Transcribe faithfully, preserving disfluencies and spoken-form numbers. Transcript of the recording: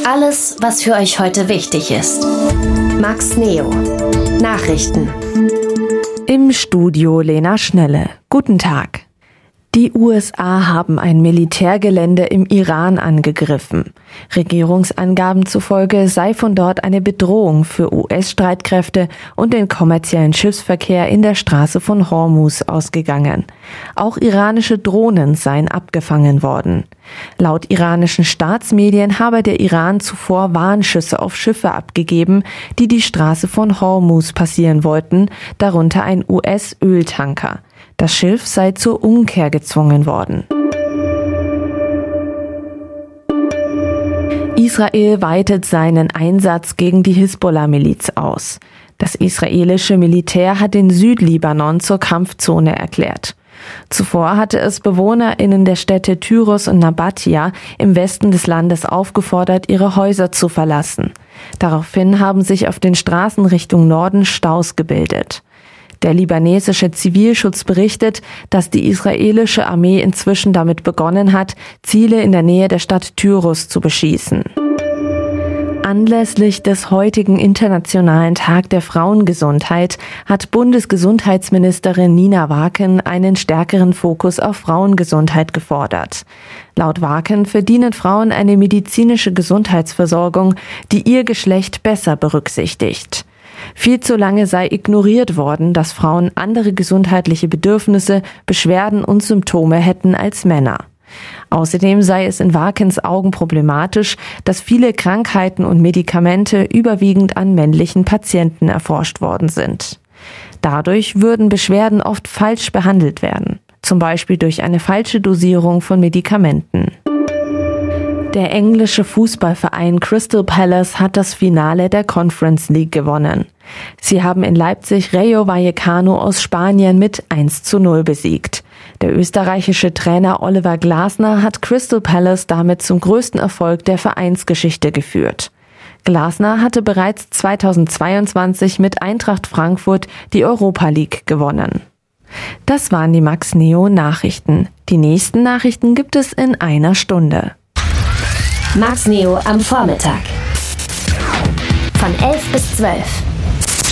Alles, was für euch heute wichtig ist. Max Neo. Nachrichten. Im Studio Lena Schnelle. Guten Tag. Die U S A haben ein Militärgelände im Iran angegriffen. Regierungsangaben zufolge sei von dort eine Bedrohung für U S-Streitkräfte und den kommerziellen Schiffsverkehr in der Straße von Hormuz ausgegangen. Auch iranische Drohnen seien abgefangen worden. Laut iranischen Staatsmedien habe der Iran zuvor Warnschüsse auf Schiffe abgegeben, die die Straße von Hormuz passieren wollten, darunter ein U S-Öltanker. Das Schiff sei zur Umkehr gezwungen worden. Israel weitet seinen Einsatz gegen die Hisbollah-Miliz aus. Das israelische Militär hat den Südlibanon zur Kampfzone erklärt. Zuvor hatte es BewohnerInnen der Städte Tyros und Nabatia im Westen des Landes aufgefordert, ihre Häuser zu verlassen. Daraufhin haben sich auf den Straßen Richtung Norden Staus gebildet. Der libanesische Zivilschutz berichtet, dass die israelische Armee inzwischen damit begonnen hat, Ziele in der Nähe der Stadt Tyros zu beschießen. Anlässlich des heutigen Internationalen Tag der Frauengesundheit hat Bundesgesundheitsministerin Nina Waken einen stärkeren Fokus auf Frauengesundheit gefordert. Laut Waken verdienen Frauen eine medizinische Gesundheitsversorgung, die ihr Geschlecht besser berücksichtigt. Viel zu lange sei ignoriert worden, dass Frauen andere gesundheitliche Bedürfnisse, Beschwerden und Symptome hätten als Männer. Außerdem sei es in Wakens Augen problematisch, dass viele Krankheiten und Medikamente überwiegend an männlichen Patienten erforscht worden sind. Dadurch würden Beschwerden oft falsch behandelt werden, zum Beispiel durch eine falsche Dosierung von Medikamenten. Der englische Fußballverein Crystal Palace hat das Finale der Conference League gewonnen. Sie haben in Leipzig Rayo Vallecano aus Spanien mit eins zu null besiegt. Der österreichische Trainer Oliver Glasner hat Crystal Palace damit zum größten Erfolg der Vereinsgeschichte geführt. Glasner hatte bereits zweitausendzweiundzwanzig mit Eintracht Frankfurt die Europa League gewonnen. Das waren die Max Neo Nachrichten. Die nächsten Nachrichten gibt es in einer Stunde. Max Neo am Vormittag. Von elf bis zwölf.